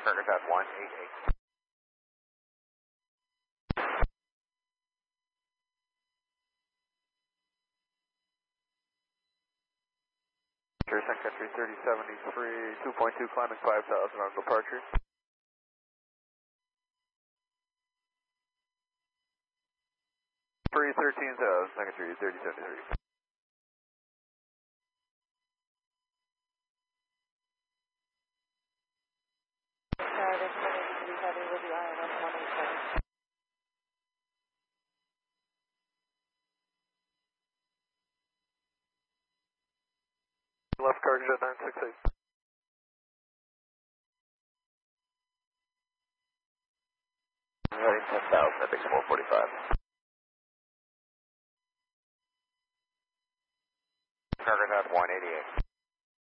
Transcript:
Cargo Path 188. Sun Country 3073, 2.2 climbing 5,000 on departure. Three 13,000, Sun Country 3073. Left Cargo Jet 968. Heading 10,000, Epic 445.